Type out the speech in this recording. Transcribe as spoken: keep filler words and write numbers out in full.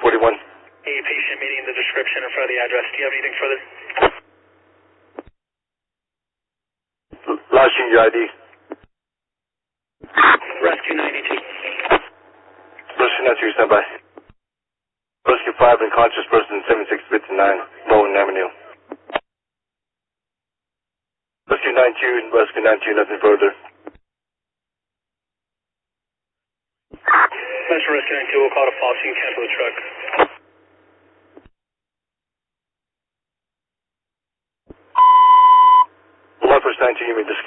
forty-one. A patient meeting the description in front of the address. Do you have anything further? Last year, your I D. Rescue ninety-two. Rescue ninety-two, stand by. Rescue five, unconscious person, seventy-six fifty-nine, Bowen Avenue. Rescue ninety-two, Rescue ninety-two, nothing further. Metro Rescue ninety-two will call to fall, so you can cancel the truck. One first ninety-two, you may disconnect.